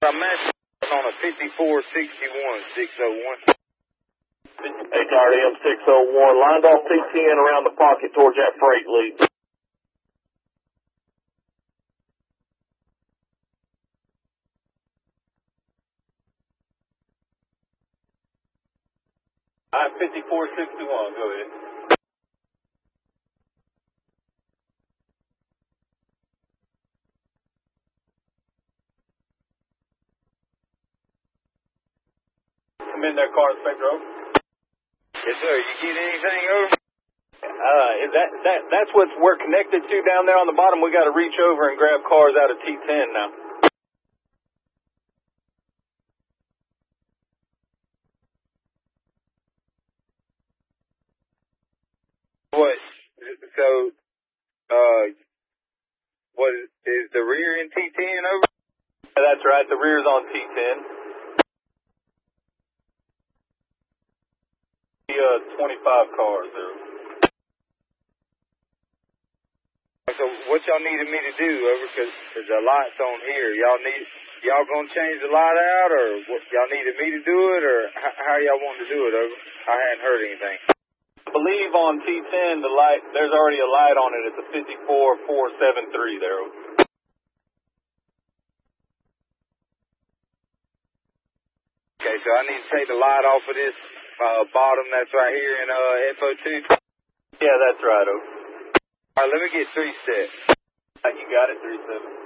I'm matching on a 5461 601. HRM 601, lined off T10 around the pocket towards that freight lead. I'm 5461, go ahead. Come in there, car inspector, over. Yes, sir. You get anything over? That's what we're connected to down there on the bottom. We got to reach over and grab cars out of T10 now. What? So, what is the rear in T10 over? Yeah, that's right. The rear's on T10. 25 cars there. So what y'all needed me to do over? Because the light's on here. Y'all gonna change the light out, or what? Y'all needed me to do it, or how y'all want to do it over? I hadn't heard anything. I believe on T10 the light. There's already a light on it. It's a 54473 there. Okay, so I need to take the light off of this bottom that's right here in FO2? Yeah, that's right, over. All right, let me get 3 steps. You got it, 37.